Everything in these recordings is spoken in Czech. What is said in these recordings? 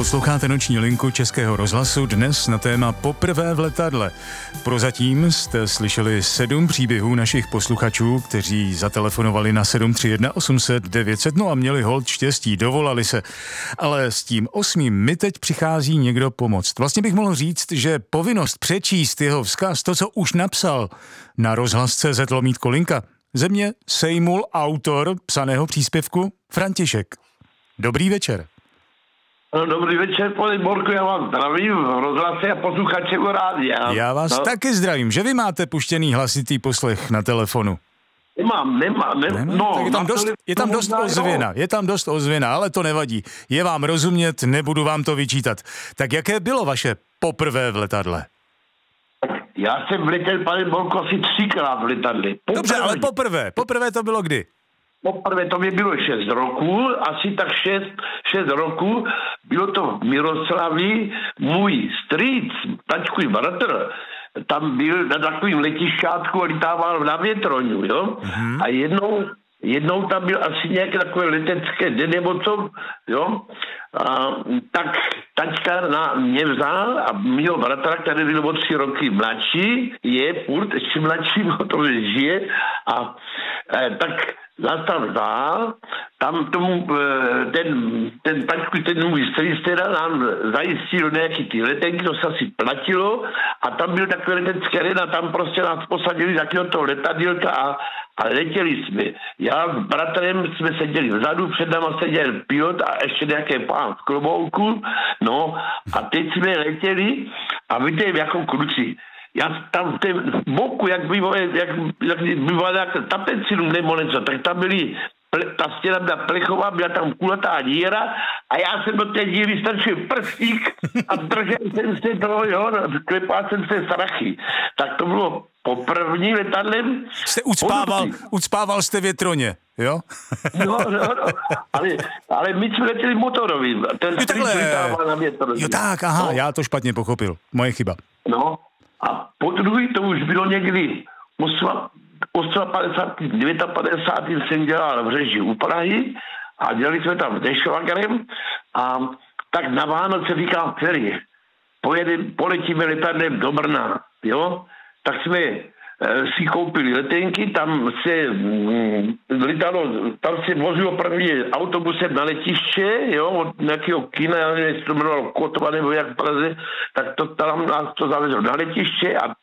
Posloucháte noční linku Českého rozhlasu, dnes na téma Poprvé v letadle. Prozatím jste slyšeli 7 příběhů našich posluchačů, kteří zatelefonovali na 731 800 900, no a měli holt štěstí, dovolali se. Ale s tím 8. mi teď přichází někdo pomoct. Vlastně bych mohl říct, že povinnost přečíst jeho vzkaz, to, co už napsal na rozhlas.cz/linka, ze mě sejmul autor psaného příspěvku František. Dobrý večer. No, dobrý večer, pane Borko, já vás zdravím v rozhlase a posluchačeho rádia. Já vás taky zdravím, že vy máte puštěný hlasitý poslech na telefonu. Nemám. No, tak je tam dost ozvěna, ale to nevadí. Je vám rozumět, nebudu vám to vyčítat. Tak jaké bylo vaše poprvé v letadle? Já jsem vletěl, pane Borko, asi 3krát v letadle. Dobře, ale poprvé to bylo kdy? Poprvé to mi bylo 6 roků, asi tak 6 roků. Bylo to v Miroslavi, můj strýc, tačkový bratr, tam byl na takovým letišťátku a litával na větroňu, jo? Mm-hmm. A jednou tam byl asi nějaké takové letecké den nebo co, jo? A tak tačka mě vzal a mýho bratra, který byl o 3 roky mladší, je furt ještě mladší, to žije, a tak nás tam vzal, tam tomu ten tačku, ten můj strýc teda nám zajistil nějaký ty letenky, to se asi platilo, a tam byl takové letecké den a tam prostě nás posadili za toho letadílka a letěli jsme. Já s bratrem jsme seděli vzadu, před náma seděl pilot a ještě nějaký pán v klobouku, no a teď jsme letěli a víte, jako kluci, já tam v tom boku, jak bývala nějaká tapecinu nebo něco, tak tam byly, ta stěna byla plechová, byla tam kulatá díra a já jsem do té díry strčil prstík a držel jsem se toho, jo, klepal jsem se strachy. Tak to bylo po první letadlem. Jste ucpával jste větroně, jo? No, ale my jsme letěli motorovým. Ten strýc letával na větroně. Jo tak, aha, no. Já to špatně pochopil. Moje chyba. No, a po druhý to už bylo někdy 59. jsem dělal v Řeži u Prahy a dělali jsme tam dešvagrem a tak na Vánoce říkám, Ferry, poletíme letadlem do Brna, jo? Tak jsme si koupili letenky, tam se vozilo první autobusem na letiště, jo, od nějakého kina, já nevím, jestli to jmenovalo Kotva nebo jak v Praze, tak to tam nás to zavezlo na letiště a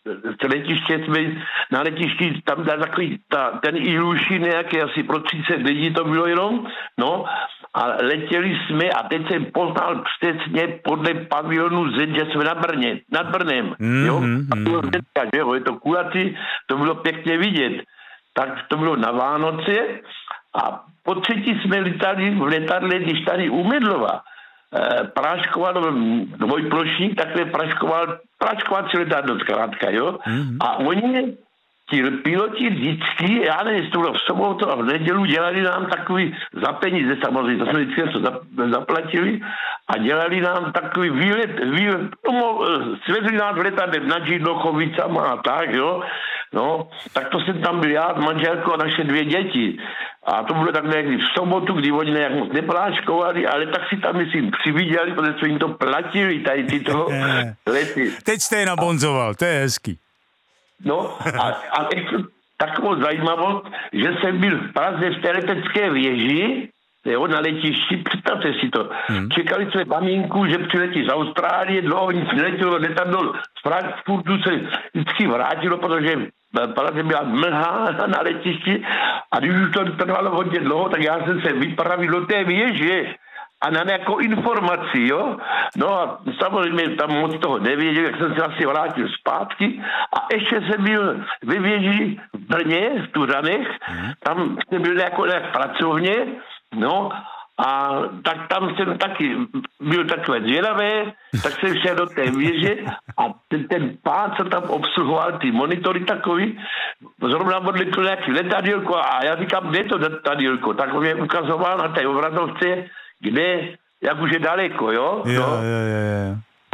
na letišti tam dá takový ten Ilušin nějaký asi pro 30 lidí to bylo jenom, no, a letěli jsme a teď jsem poznal přesně podle pavionu Z, že jsme nad Brnem, jo, a bylo řetka, že jo, je to kulatý, to bylo pěkně vidět. Tak to bylo na Vánoce a po třetí jsme letali v letadle, když tady u Medlova práškoval dvojplošník, takhle práškovací letadlo zkrátka, jo. A oni ti piloti vždycky, já nevím, jestli to bylo v sobotu a v nedělu, dělali nám takový za peníze samozřejmě, to jsme vždycky zaplatili a dělali nám takový výlet, svezli nás v letadlem nad Židnochovicama a tak, jo. No, tak to jsem tam byl já, manželko a naše 2 děti. A to bylo tak někdy v sobotu, kdy oni nějak moc nepláškovali, ale tak si tam, myslím, přividěli, protože jsme jim to platili, tady tyto lety. Teď jste je nabonzoval, to je hezký. No a ještě takovou zajímavost, že jsem byl v Praze v té letecké věži, jo, na letišti, představte si to. Čekali jsme maminku, že přiletí z Austrálie, dlouho nic neletilo, letadlo z Frankfurtu se vždycky vrátilo, protože Praze byla mlha na letišti a když už to trvalo hodně dlouho, tak já jsem se vypravil do té věže a na nějakou informaci, jo. No a samozřejmě tam moc toho nevěděl, jak jsem se asi vrátil zpátky a ještě jsem byl ve věži v Brně, v Tuřanech, tam jsem byl nějak pracovně, no a tak tam jsem taky byl takové zvědavé, tak jsem šel do té věže a ten pán, co tam obsluhoval ty monitory takový, zrovna odletl nějaký letadílko a já říkám, kde je to letadílko? Tak on mě ukazoval na té obrazovce, kde, jak už je daleko, jo? Jo. Tak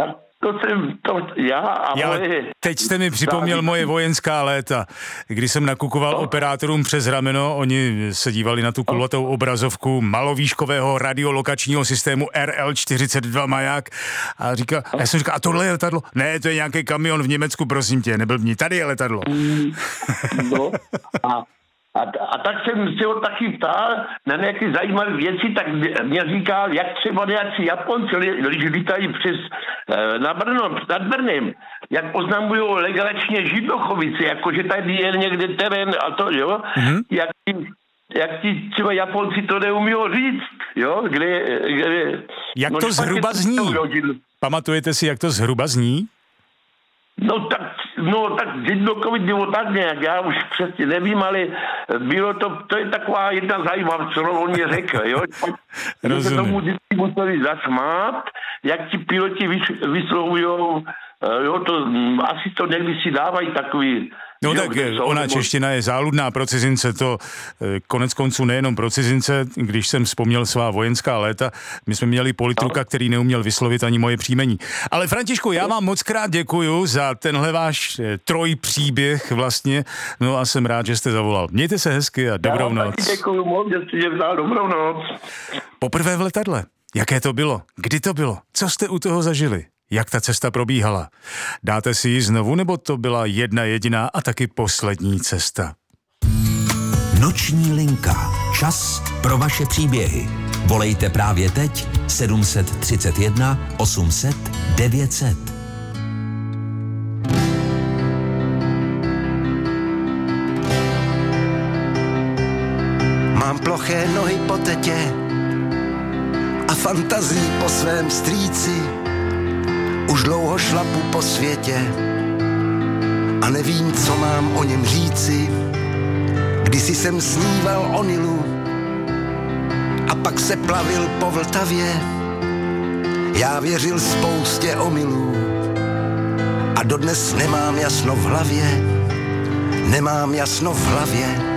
to jsem to já a moje... Teď jste mi připomněl moje vojenská léta, kdy jsem nakukoval operátorům přes rameno, oni se dívali na tu kulatou obrazovku malovýškového radiolokačního systému RL-42 Maják a já jsem říkal, a tohle je letadlo? Ne, to je nějaký kamion v Německu, prosím tě, neblbni, tady je letadlo. No, a tak jsem se ho taky ptal na nějaké zajímavé věci, tak mě říkal, jak třeba nějací Japonci, když lítají nad Brnem, jak oznamují legračně Žitochovice, jakože tady je někde terén a to, jo, jak ti třeba Japonci to neumí říct, jo, kde jak to zhruba zní? Pamatujete si, jak to zhruba zní? No tak Žitochovic bylo tak nějak, já už přesně nevím, ale bylo to je taková jedna zajímavá, co on mě řekl, jo. Že se tomu vždycky museli zasmát, jak ti piloti vyslovujou, jo, to asi to někdy si dávají takový... No tak ona čeština je záludná pro cizince, to konec konců nejenom pro cizince, když jsem vzpomněl svá vojenská léta, my jsme měli politruka, který neuměl vyslovit ani moje příjmení. Ale Františku, já vám moc krát děkuju za tenhle váš trojpříběh vlastně, no a jsem rád, že jste zavolal. Mějte se hezky a dobrou noc. Děkuju moc, že jste vzal dobrou noc. Poprvé v letadle. Jaké to bylo? Kdy to bylo? Co jste u toho zažili? Jak ta cesta probíhala? Dáte si ji znovu, nebo to byla jedna jediná a taky poslední cesta? Noční linka. Čas pro vaše příběhy. Volejte právě teď 731 800 900. Mám ploché nohy po tetě a fantazii po svém strýci. Už dlouho šlapu po světě a nevím, co mám o něm říci. Kdysi jsem sníval o Nilu a pak se plavil po Vltavě. Já věřil spoustě omylů a dodnes nemám jasno v hlavě. Nemám jasno v hlavě.